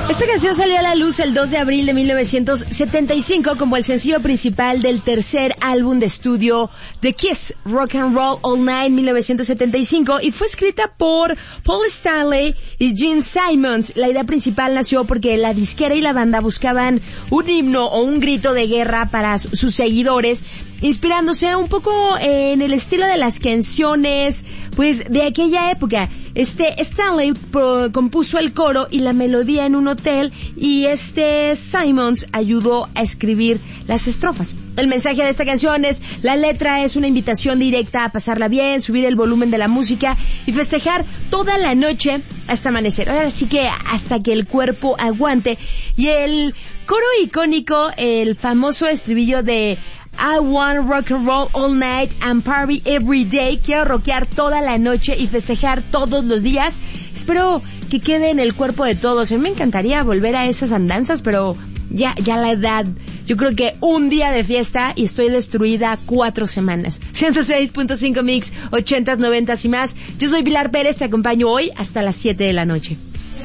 Esta canción salió a la luz el 2 de abril de 1975 como el sencillo principal del tercer álbum de estudio The Kiss, Rock and Roll All Night 1975, y fue escrita por Paul Stanley y Gene Simmons. La idea principal nació porque la disquera y la banda buscaban un himno o un grito de guerra para sus seguidores, inspirándose un poco en el estilo de las canciones pues de aquella época. Stanley compuso el coro y la melodía en un hotel, y Simmons ayudó a escribir las estrofas. El mensaje de esta canción es: la letra es una invitación directa a pasarla bien, subir el volumen de la música y festejar toda la noche hasta amanecer. Ahora sí que hasta que el cuerpo aguante. Y el coro icónico, el famoso estribillo de I want rock and roll all night and party every day. Quiero rockear toda la noche y festejar todos los días. Espero que quede en el cuerpo de todos. A mí me encantaría volver a esas andanzas, pero ya la edad. Yo creo que un día de fiesta y estoy destruida 4 semanas. 106.5 Mix, 80s, 90s y más. Yo soy Pilar Pérez, te acompaño hoy hasta las 7 de la noche.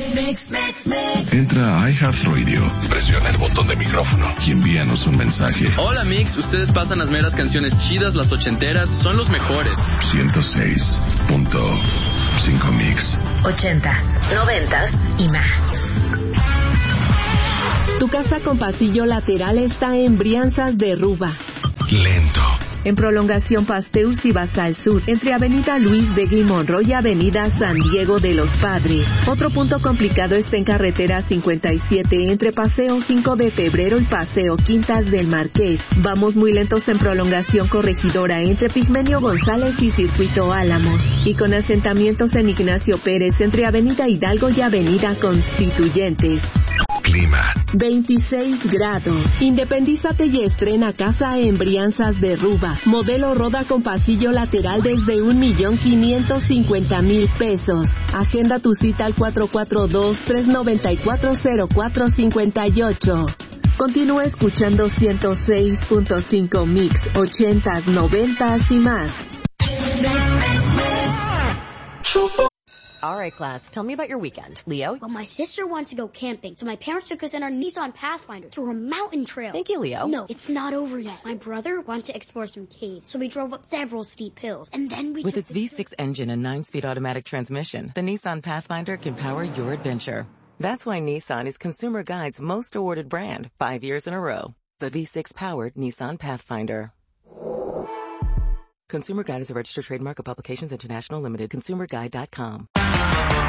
Entra a iHeartRadio, presiona el botón de micrófono y envíanos un mensaje. Hola Mix, ustedes pasan las meras canciones chidas, las ochenteras, son los mejores. 106.5 Mix. 80s, 90s y más. Tu casa con pasillo lateral está en Brianzas de Ruba. Lento. En prolongación Pasteur si vas al sur, entre Avenida Luis de Monroe y Avenida San Diego de los Padres. Otro punto complicado está en carretera 57 entre Paseo 5 de Febrero y Paseo Quintas del Marqués. Vamos muy lentos en prolongación Corregidora entre Pigmenio González y Circuito Álamos. Y con asentamientos en Ignacio Pérez entre Avenida Hidalgo y Avenida Constituyentes. Clima. 26 grados. Independízate y estrena casa en Brianzas de Ruba. Modelo Roda con pasillo lateral desde 1,550,000 pesos. Agenda tu cita al 442-394-0458. Continúa escuchando 106.5 Mix, 80s, 90s y más. All right, class, tell me about your weekend. Leo? Well, my sister wants to go camping, so my parents took us in our Nissan Pathfinder to a mountain trail. Thank you, Leo. No, it's not over yet. My brother wanted to explore some caves, so we drove up several steep hills, and then we With its V6 engine and 9-speed automatic transmission, the Nissan Pathfinder can power your adventure. That's why Nissan is Consumer Guide's most awarded brand 5 years in a row. The V6-powered Nissan Pathfinder. Consumer Guide is a registered trademark of Publications International Limited. ConsumerGuide.com.